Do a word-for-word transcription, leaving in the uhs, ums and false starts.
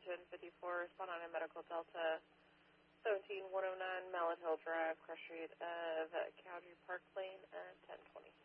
ten fifty-four, respond on a medical Delta seventeen one oh nine Mallet Hill Drive, cross street of Cowdrey Park Lane at ten twenty.